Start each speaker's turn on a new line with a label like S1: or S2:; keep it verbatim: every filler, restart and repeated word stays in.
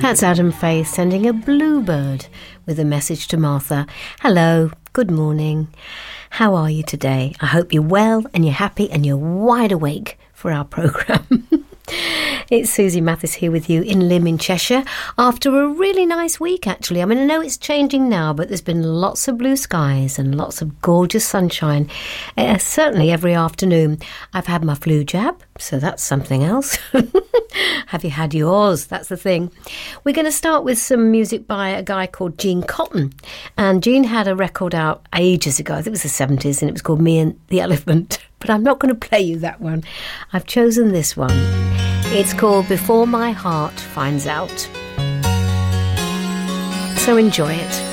S1: That's Adam Faith sending a bluebird with a message to Martha. Hello, good morning. How are you today? I hope you're well and you're happy and you're wide awake for our programme. It's Susie Mathis here with you in Lymm in Cheshire after a really nice week, actually. I mean, I know it's changing now, but there's been lots of blue skies and lots of gorgeous sunshine, uh, certainly every afternoon. I've had my flu jab, so that's something else. Have you had yours? That's the thing. We're going to start with some music by a guy called Gene Cotton. And Gene had a record out ages ago, I think it was the seventies, and it was called Me and the Elephant. But I'm not going to play you that one. I've chosen this one. It's called Before My Heart Finds Out. So enjoy it.